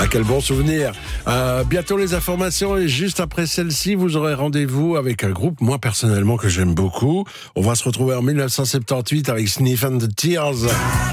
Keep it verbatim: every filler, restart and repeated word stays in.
Ah, quel bon souvenir. Euh, bientôt les informations et juste après celle-ci, vous aurez rendez-vous avec un groupe, moi personnellement, que j'aime beaucoup. On va se retrouver en mille neuf cent soixante-dix-huit avec Sniff and the Tears.